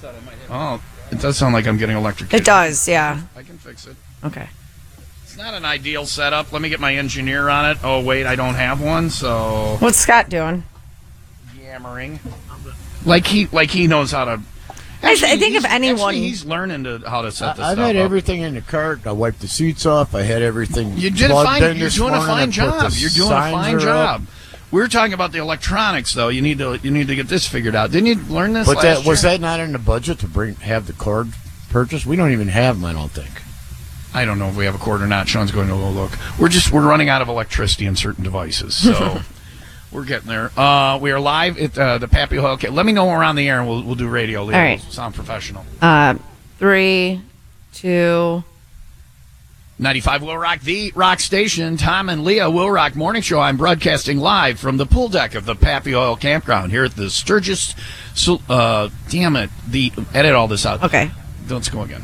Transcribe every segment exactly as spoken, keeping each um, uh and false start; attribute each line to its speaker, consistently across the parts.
Speaker 1: thought I might have. Oh, it does sound like I'm getting electrocuted.
Speaker 2: It does, yeah.
Speaker 1: I can fix it.
Speaker 2: Okay.
Speaker 1: It's not an ideal setup. Let me get my engineer on it. Oh, wait, I don't have one, so...
Speaker 2: What's Scott doing?
Speaker 1: Yammering. Like he like he knows how to...
Speaker 2: Actually, I think if anyone...
Speaker 1: Actually, he's learning to how to set this
Speaker 3: I've
Speaker 1: stuff
Speaker 3: had
Speaker 1: up.
Speaker 3: everything in the cart. I wiped the seats off. I had everything
Speaker 1: You did
Speaker 3: plugged
Speaker 1: fine.
Speaker 3: in
Speaker 1: You're
Speaker 3: this
Speaker 1: doing a
Speaker 3: morning. I
Speaker 1: fine
Speaker 3: put
Speaker 1: job.
Speaker 3: the
Speaker 1: You're doing a
Speaker 3: signs
Speaker 1: fine
Speaker 3: are
Speaker 1: job.
Speaker 3: up.
Speaker 1: We were talking about the electronics, though. You need to you need to get this figured out. Didn't you learn this
Speaker 3: But
Speaker 1: last
Speaker 3: that was
Speaker 1: year?
Speaker 3: that not in the budget to bring have the cord purchased? We don't even have them, I don't think.
Speaker 1: I don't know if we have a cord or not. Sean's going to go look. We're just we're running out of electricity in certain devices, so we're getting there. Uh, we are live at uh, the Pappy Oil. Okay, let me know when we're on the air, and we'll we'll do radio. Leah.
Speaker 2: All right.
Speaker 1: We'll sound professional.
Speaker 2: Uh, three, two...
Speaker 1: ninety-five Will Rock, the rock station. Tom and Leah Will Rock Morning Show. I'm broadcasting live from the pool deck of the Pappy Oil Campground here at the Sturgis. So, uh, damn it. The edit all this out.
Speaker 2: Okay.
Speaker 1: Let's go again.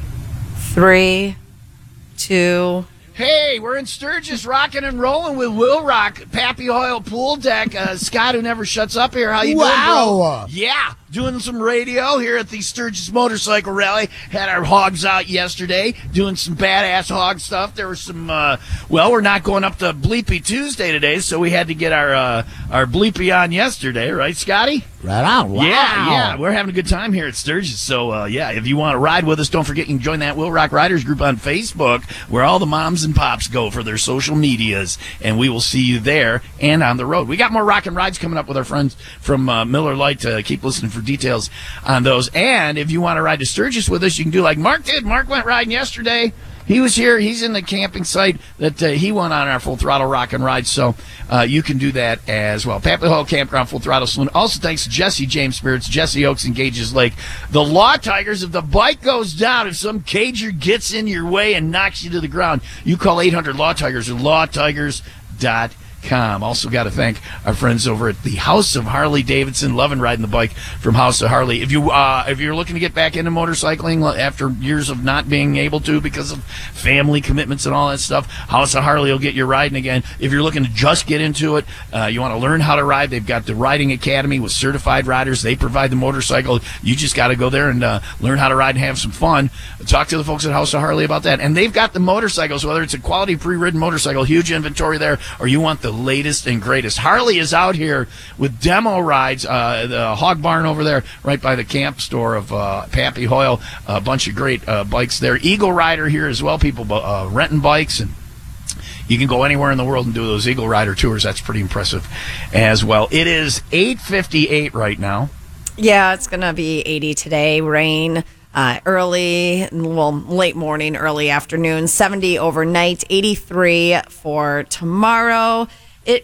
Speaker 2: Three, two...
Speaker 1: Hey, we're in Sturgis, rocking and rolling with Will Rock, Pappy Oil Pool Deck. Uh, Scott, who never shuts up here. How you
Speaker 3: Wow.
Speaker 1: doing, bro? Yeah, doing some radio here at the Sturgis Motorcycle Rally. Had our hogs out yesterday, doing some badass hog stuff. There was some, uh, well, we're not going up to Bleepy Tuesday today, so we had to get our uh, our Bleepy on yesterday, right, Scotty?
Speaker 3: Right on. Wow.
Speaker 1: Yeah, yeah, we're having a good time here at Sturgis. So, uh, yeah, if you want to ride with us, don't forget you can join that Will Rock Riders group on Facebook, where all the moms and pops go for their social medias, and we will see you there and on the road. We got more rock and rides coming up with our friends from uh, Miller Lite. To keep listening for details on those. And if you want to ride to Sturgis with us, you can do like Mark did. Mark went riding yesterday. He was here. He's in the camping site that uh, he went on our Full Throttle Rock and Ride. So uh, you can do that as well. Pappy Hall Campground, Full Throttle Saloon. Also thanks to Jesse James Spirits, Jesse Oaks and Gages Lake. The Law Tigers, if the bike goes down, if some cager gets in your way and knocks you to the ground, you call eight hundred Law Tigers or law tigers dot com. Also got to thank our friends over at the House of Harley Davidson. Loving riding the bike from House of Harley. If you uh, if you're looking to get back into motorcycling after years of not being able to because of family commitments and all that stuff, House of Harley will get you riding again. If you're looking to just get into it, uh, you want to learn how to ride, they've got the Riding Academy with certified riders. They provide the motorcycle. You just got to go there and uh, learn how to ride and have some fun. Talk to the folks at House of Harley about that. And they've got the motorcycles, whether it's a quality pre-ridden motorcycle, huge inventory there, or you want the latest and greatest. Harley is out here with demo rides, uh, the Hog Barn over there right by the camp store of uh, Pappy Hoyle. A bunch of great uh, bikes there. Eagle Rider here as well, people uh, renting bikes, and you can go anywhere in the world and do those Eagle Rider tours. That's pretty impressive as well. It is eight fifty-eight right now.
Speaker 2: Yeah, it's going to be eighty today. Rain uh, early, well, late morning, early afternoon. seventy overnight, eighty-three for tomorrow. It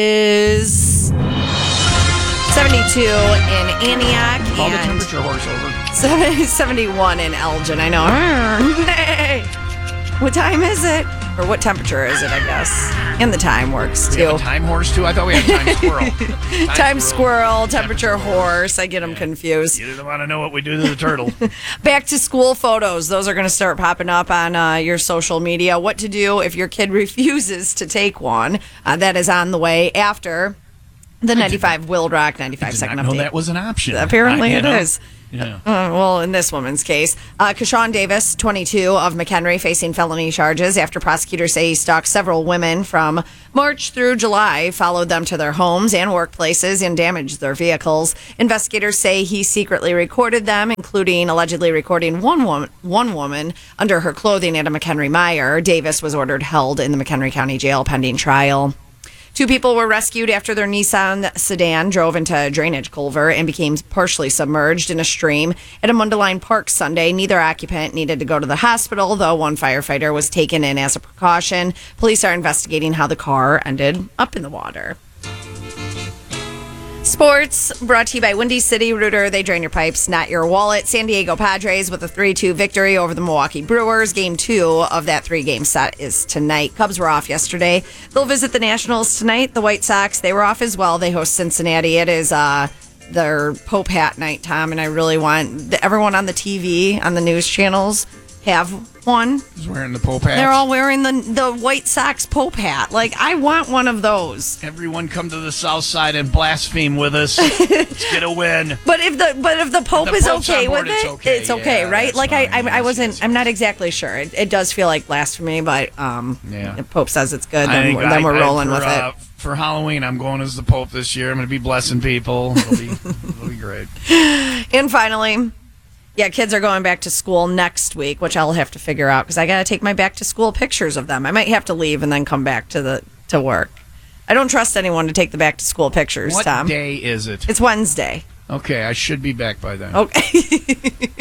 Speaker 2: is seventy-two in Antioch.
Speaker 1: Call the
Speaker 2: and
Speaker 1: temperature horse over.
Speaker 2: seventy-one in Elgin. I know. Hey, what time is it? Or what temperature is it, I guess? And the time works,
Speaker 1: We
Speaker 2: too.
Speaker 1: have a time horse, too? I thought we had time squirrel. Time,
Speaker 2: Time squirrel, temperature horse. I get them confused.
Speaker 1: You didn't want to know what we do to the turtle.
Speaker 2: Back to school photos. Those are going to start popping up on uh, your social media. What to do if your kid refuses to take one. Uh, that is on the way after the ninety-five Will Rock ninety-five
Speaker 1: I did
Speaker 2: second
Speaker 1: not know
Speaker 2: update.
Speaker 1: that was an option.
Speaker 2: Apparently
Speaker 1: I,
Speaker 2: it
Speaker 1: know.
Speaker 2: is.
Speaker 1: Yeah.
Speaker 2: Uh, well, in this woman's case, uh, Kashawn Davis, twenty-two, of McHenry, facing felony charges after prosecutors say he stalked several women from March through July, followed them to their homes and workplaces, and damaged their vehicles. Investigators say he secretly recorded them, including allegedly recording one woman, one woman under her clothing at a McHenry Meijer. Davis was ordered held in the McHenry County Jail pending trial. Two people were rescued after their Nissan sedan drove into a drainage culvert and became partially submerged in a stream at a Mundelein Park Sunday. Neither occupant needed to go to the hospital, though one firefighter was taken in as a precaution. Police are investigating how the car ended up in the water. Sports brought to you by Windy City Rooter. They drain your pipes, not your wallet. San Diego Padres with a three two victory over the Milwaukee Brewers. Game two of that three-game set is tonight. Cubs were off yesterday. They'll visit the Nationals tonight. The White Sox, they were off as well. They host Cincinnati. It is uh, their Pope Hat night, Tom, and I really want everyone on the T V, on the news channels, have one.
Speaker 1: He's wearing the Pope hat.
Speaker 2: They're all wearing the the White Sox Pope hat. Like, I want one of those.
Speaker 1: Everyone come to the South Side and blaspheme with us. Let's get a win.
Speaker 2: But if the but if the Pope
Speaker 1: The
Speaker 2: is
Speaker 1: Pope's
Speaker 2: okay
Speaker 1: on
Speaker 2: with
Speaker 1: board,
Speaker 2: it,
Speaker 1: it's okay.
Speaker 2: it's okay,
Speaker 1: Yeah,
Speaker 2: right?
Speaker 1: that's
Speaker 2: Like I,
Speaker 1: fine.
Speaker 2: I, I
Speaker 1: Yes,
Speaker 2: wasn't.
Speaker 1: yes,
Speaker 2: I'm not
Speaker 1: yes.
Speaker 2: exactly sure. It, it does feel like blasphemy, but um,
Speaker 1: Yeah.
Speaker 2: if Pope says it's good,
Speaker 1: I
Speaker 2: then,
Speaker 1: think
Speaker 2: we're- then
Speaker 1: I-
Speaker 2: we're
Speaker 1: I-
Speaker 2: rolling
Speaker 1: for,
Speaker 2: with
Speaker 1: uh,
Speaker 2: it.
Speaker 1: For Halloween, I'm going as the Pope this year. I'm going to be blessing people. It'll be, it'll be great.
Speaker 2: And finally, yeah, kids are going back to school next week, which I'll have to figure out because I got to take my back to school pictures of them. I might have to leave and then come back to the to work. I don't trust anyone to take the back to school pictures,
Speaker 1: What
Speaker 2: Tom.
Speaker 1: day is it?
Speaker 2: It's Wednesday.
Speaker 1: Okay, I should be back by then.
Speaker 2: Okay.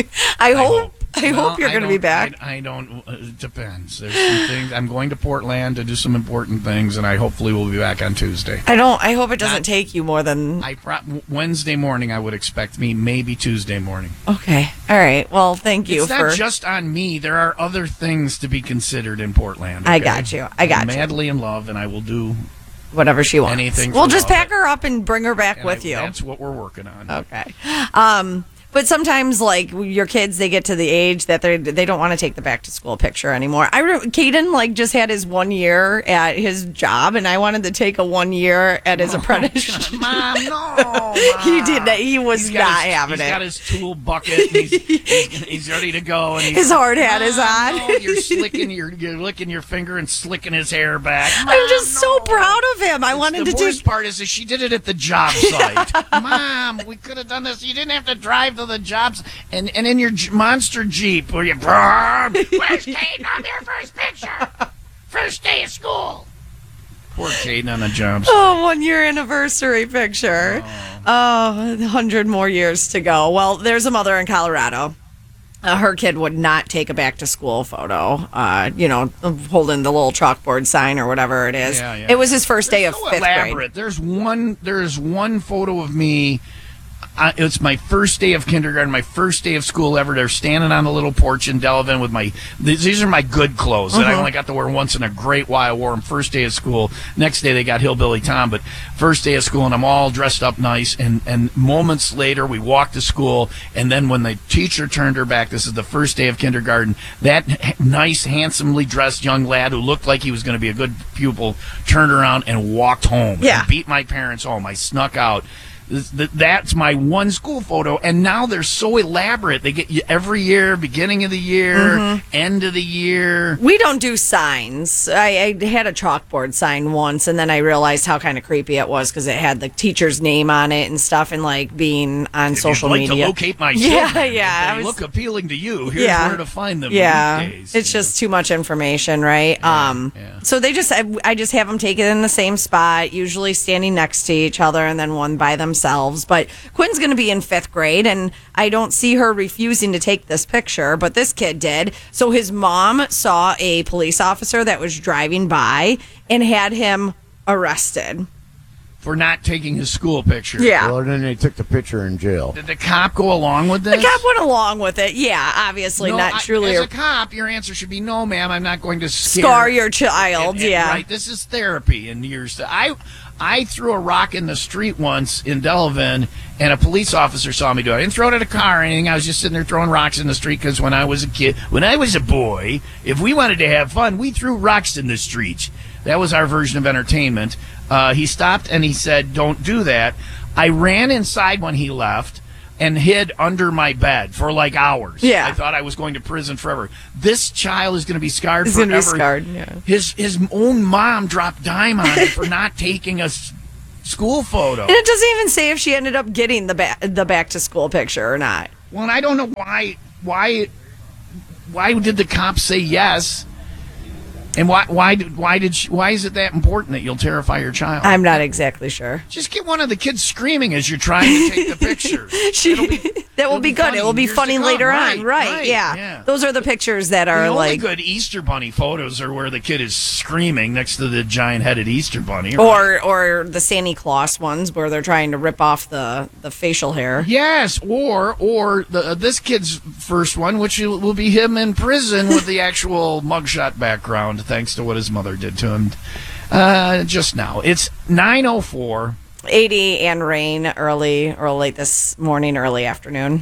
Speaker 2: I hope. I
Speaker 1: Well,
Speaker 2: hope you're
Speaker 1: I
Speaker 2: going to be
Speaker 1: don't-
Speaker 2: back.
Speaker 1: I, I don't. Uh, it depends. There's some things. I'm going to Portland to do some important things, and I hopefully will be back on Tuesday.
Speaker 2: I don't. I hope it doesn't
Speaker 1: Not-
Speaker 2: take you more than.
Speaker 1: I pro- Wednesday morning. I would expect me. Maybe Tuesday morning.
Speaker 2: Okay. All right. Well, thank you
Speaker 1: It's
Speaker 2: for.
Speaker 1: not just on me. There are other things to be considered in Portland.
Speaker 2: I
Speaker 1: okay?
Speaker 2: got you. I got
Speaker 1: I'm
Speaker 2: you.
Speaker 1: madly in love, and I will do
Speaker 2: Whatever she wants.
Speaker 1: anything
Speaker 2: We'll
Speaker 1: for
Speaker 2: just
Speaker 1: love.
Speaker 2: pack her up and bring her back
Speaker 1: and
Speaker 2: with
Speaker 1: I-
Speaker 2: you.
Speaker 1: That's what we're working on.
Speaker 2: Okay. Um, but sometimes, like your kids, they get to the age that they they don't want to take the back to school picture anymore. I re- Caden like just had his one year at his job, and I wanted to take a one year at his apprenticeship.
Speaker 1: Mom, no.
Speaker 2: He
Speaker 1: Mom.
Speaker 2: did not. He was
Speaker 1: He's got
Speaker 2: not
Speaker 1: his,
Speaker 2: having
Speaker 1: he's
Speaker 2: it.
Speaker 1: got his tool bucket. And he's, he's, he's ready to go. And he's,
Speaker 2: His hard hat is
Speaker 1: Mom,
Speaker 2: on.
Speaker 1: No, you're slicking. You're, you're licking your finger and slicking his hair back.
Speaker 2: I'm just
Speaker 1: Mom,
Speaker 2: so
Speaker 1: no.
Speaker 2: proud of him. I
Speaker 1: It's
Speaker 2: wanted
Speaker 1: the
Speaker 2: to
Speaker 1: worst
Speaker 2: take.
Speaker 1: part is that she did it at the job site. Mom, we could have done this. You didn't have to drive to the jobs. And and in your J- monster Jeep where you. Where's Kate on their first picture? First day of school. Poor Kate on the job site.
Speaker 2: Oh, one year anniversary picture. Oh, a hundred more years to go. Well, there's a mother in Colorado. Uh, her kid would not take a back to school photo. Uh, you know, holding the little chalkboard sign or whatever it is.
Speaker 1: Yeah, yeah.
Speaker 2: It was his first day of
Speaker 1: so
Speaker 2: fifth
Speaker 1: elaborate.
Speaker 2: grade.
Speaker 1: There's one. There's one photo of me. I, it's my first day of kindergarten, my first day of school ever. They're standing on the little porch in Delavan with my. These, these are my good clothes that I only got to wear once in a great while. I wore them first day of school. Next day they got Hillbilly Tom, but first day of school and I'm all dressed up nice. And and moments later we walked to school, and then when the teacher turned her back, this is the first day of kindergarten. That h- nice, handsomely dressed young lad who looked like he was going to be a good pupil turned around and walked home.
Speaker 2: Yeah.
Speaker 1: And beat my parents home. I snuck out. Th- th- That's my one school photo, and now they're so elaborate. They get you every year, beginning of the year,
Speaker 2: Mm-hmm.
Speaker 1: end of the year.
Speaker 2: We don't do signs. I, I had a chalkboard sign once, and then I realized how kind of creepy it was because it had the teacher's name on it and stuff, and like being on
Speaker 1: If
Speaker 2: social
Speaker 1: you'd like
Speaker 2: media.
Speaker 1: to locate my
Speaker 2: Yeah,
Speaker 1: children,
Speaker 2: yeah,
Speaker 1: if
Speaker 2: I
Speaker 1: they
Speaker 2: was-
Speaker 1: look appealing to you. Here's
Speaker 2: Yeah.
Speaker 1: where to find them.
Speaker 2: Yeah,
Speaker 1: these days.
Speaker 2: it's just too much information, right? um,
Speaker 1: yeah.
Speaker 2: so they just, I, I just have them take it in the same spot, usually standing next to each other, and then one by themselves. But Quinn's going to be in fifth grade, and I don't see her refusing to take this picture, but this kid did. So his mom saw a police officer that was driving by and had him arrested.
Speaker 1: for not taking his school picture.
Speaker 2: Yeah.
Speaker 3: Well, then they took the picture in jail.
Speaker 1: Did the cop go along with this?
Speaker 2: The cop went along with it. Yeah, obviously
Speaker 1: No,
Speaker 2: not
Speaker 1: I-
Speaker 2: truly
Speaker 1: As
Speaker 2: a
Speaker 1: a cop, your answer should be no, ma'am. I'm not going to scare
Speaker 2: scar your child.
Speaker 1: And- and,
Speaker 2: yeah.
Speaker 1: right. This is therapy, and you're. st- I I threw a rock in the street once in Delavan, and a police officer saw me do it. I didn't throw it at a car or anything. I was just sitting there throwing rocks in the street because when I was a kid, when I was a boy, if we wanted to have fun, we threw rocks in the street. That was our version of entertainment. Uh, he stopped and he said, "Don't do that." I ran inside when he left and hid under my bed for like hours.
Speaker 2: Yeah.
Speaker 1: I thought I was going to prison forever. This child is going to be scarred
Speaker 2: He's
Speaker 1: forever.
Speaker 2: gonna be scarred, yeah.
Speaker 1: His his own mom dropped dime on him for not taking a s- school photo.
Speaker 2: And it doesn't even say if she ended up getting the back the back to school picture or not.
Speaker 1: Well, and I don't know why why why did the cops say yes? And why why did why did she, why is it that important that you'll terrify your child?
Speaker 2: I'm not exactly sure.
Speaker 1: Just get one of the kids screaming as you're trying to take the picture.
Speaker 2: She,
Speaker 1: It'll be-
Speaker 2: that will
Speaker 1: it'll
Speaker 2: be,
Speaker 1: be
Speaker 2: good.
Speaker 1: funny
Speaker 2: It will be
Speaker 1: years to
Speaker 2: funny
Speaker 1: come.
Speaker 2: later
Speaker 1: Right,
Speaker 2: on. Right,
Speaker 1: right,
Speaker 2: yeah.
Speaker 1: yeah.
Speaker 2: Those are the pictures that
Speaker 1: The
Speaker 2: are
Speaker 1: only
Speaker 2: like
Speaker 1: good Easter Bunny photos are where the kid is screaming next to the giant-headed Easter Bunny.
Speaker 2: or or the Santa Claus ones where they're trying to rip off the, the facial hair.
Speaker 1: Yes, or or the uh, this kid's first one, which will will be him in prison with the actual mugshot background, thanks to what his mother did to him uh, just now. It's nine oh four.
Speaker 2: eighty and rain early or late this morning, early afternoon.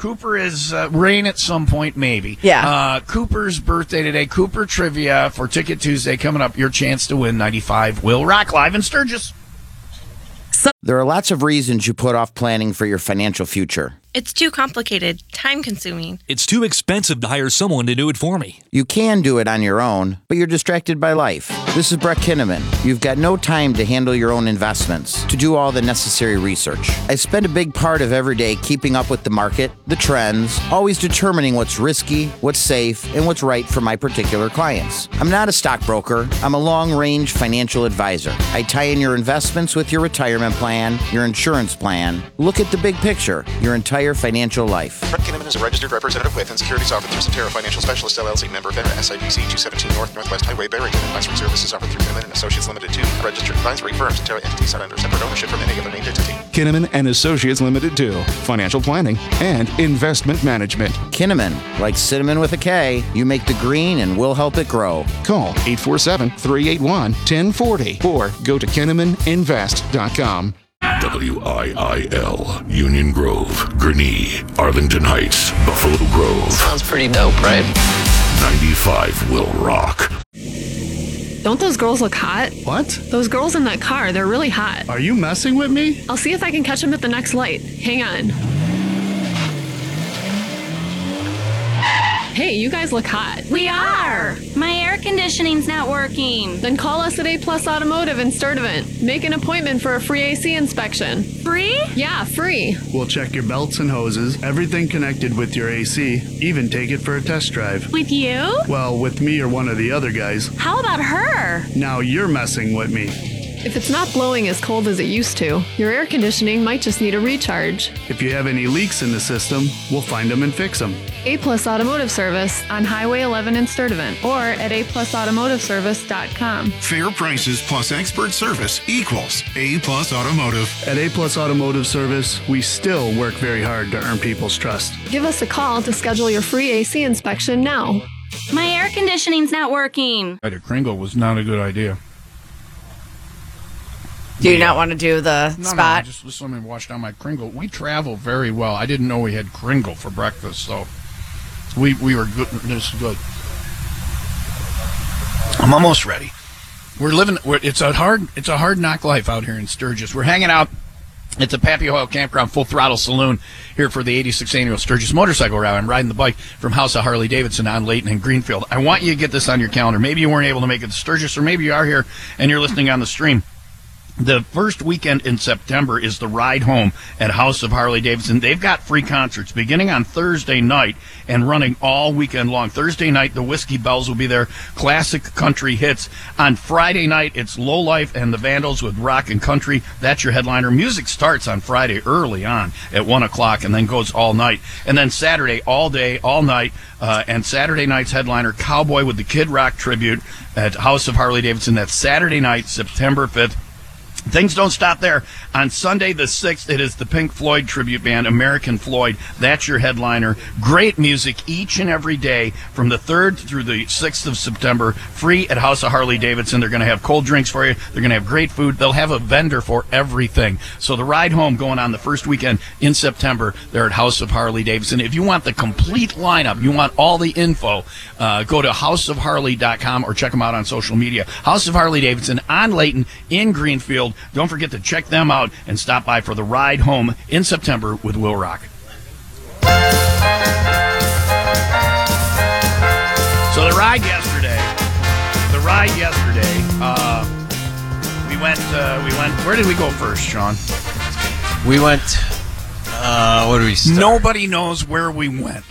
Speaker 1: Cooper is uh, rain at some point, maybe.
Speaker 2: Yeah.
Speaker 1: Uh, Cooper's birthday today. Cooper Trivia for Ticket Tuesday coming up. Your chance to win ninety-five Will Rock live in Sturgis.
Speaker 4: There are lots of reasons you put off planning for your financial future.
Speaker 5: It's too complicated, time-consuming.
Speaker 6: It's too expensive to hire someone to do it for me.
Speaker 4: You can do it on your own, but you're distracted by life. This is Brett Kinnaman. You've got no time to handle your own investments, to do all the necessary research. I spend a big part of every day keeping up with the market, the trends, always determining what's risky, what's safe, and what's right for my particular clients. I'm not a stockbroker. I'm a long-range financial advisor. I tie in your investments with your retirement plan, your insurance plan. Look at the big picture, your entire financial life.
Speaker 7: Brett Kinnaman is a registered representative with and securities offered through Cetera Financial Specialists, L L C, member FINRA, S I B C two seventeen North Northwest Highway, Barrington. Advisory services offered through Kinnaman and Associates Limited to registered advisory firm. Cetera entities not under separate ownership from any other named entity.
Speaker 8: Kinnaman and Associates Limited to financial planning and investment management.
Speaker 4: Kinnaman, like cinnamon with a K, you make the green and we'll help it grow.
Speaker 8: Call eight four seven, three eight one, one zero four zero or go to kinnaman invest dot com.
Speaker 9: W I I L, Union Grove, Gurnee, Arlington Heights, Buffalo Grove.
Speaker 10: Sounds pretty dope, right?
Speaker 9: ninety-five Will Rock.
Speaker 11: Don't those girls look hot?
Speaker 12: What?
Speaker 11: Those girls in that car, they're really hot.
Speaker 12: Are you messing with me?
Speaker 11: I'll see if I can catch them at the next light. Hang on. Hey, you guys look hot.
Speaker 13: We are. My air conditioning's not working.
Speaker 11: Then call us at A Plus Automotive in Sturtevant. Make an appointment for a free A C inspection.
Speaker 13: Free?
Speaker 11: Yeah, free.
Speaker 12: We'll check your belts and hoses, everything connected with your A C, even take it for a test drive.
Speaker 13: With you?
Speaker 12: Well, with me or one of the other guys.
Speaker 13: How about her?
Speaker 12: Now you're messing with me.
Speaker 11: If it's not blowing as cold as it used to, your air conditioning might just need a recharge.
Speaker 12: If you have any leaks in the system, we'll find them and fix them.
Speaker 11: A Plus Automotive Service on Highway eleven in Sturtevant or at a plus automotive service dot com.
Speaker 14: Fair prices plus expert service equals A Plus Automotive.
Speaker 12: At A Plus Automotive Service, we still work very hard to earn people's trust.
Speaker 11: Give us a call to schedule your free A C inspection now.
Speaker 13: My air conditioning's not working.
Speaker 3: A Kringle was not a good idea.
Speaker 2: Do you not want to do the
Speaker 3: no,
Speaker 2: spot?
Speaker 3: No, just, just let me wash down my Kringle. We travel very well. I didn't know we had Kringle for breakfast, so we we were good. This is good.
Speaker 1: I'm almost ready. We're living. We're, it's a hard. It's a hard knock life out here in Sturgis. We're hanging out at the Pappy Hoyle Campground Full Throttle Saloon here for the eighty-sixth Annual Sturgis Motorcycle Rally. I'm riding the bike from House of Harley Davidson on Layton and Greenfield. I want you to get this on your calendar. Maybe you weren't able to make it to Sturgis, or maybe you are here and you're listening on the stream. The first weekend in September is the Ride Home at House of Harley Davidson. They've got free concerts beginning on Thursday night and running all weekend long. Thursday night, the Whiskey Bells will be there, classic country hits. On Friday night, it's Low Life and the Vandals with rock and country. That's your headliner. Music starts on Friday early on at one o'clock and then goes all night. And then Saturday, all day, all night, uh, and Saturday night's headliner, Cowboy with the Kid Rock tribute at House of Harley Davidson. That's Saturday night, September fifth. Things don't stop there. On Sunday the sixth, it is the Pink Floyd tribute band, American Floyd. That's your headliner. Great music each and every day from the third through the sixth of September. Free at House of Harley Davidson. They're going to have cold drinks for you. They're going to have great food. They'll have a vendor for everything. So the Ride Home going on the first weekend in September, they're at House of Harley Davidson. If you want the complete lineup, you want all the info, uh, go to house of harley dot com or check them out on social media. House of Harley Davidson on Layton in Greenfield. Don't forget to check them out and stop by for the Ride Home in September with Will Rock. So the ride yesterday, the ride yesterday, uh, we went, uh, we went, where did we go first, Sean?
Speaker 10: We went, uh, what did we start?
Speaker 1: Nobody knows where we went.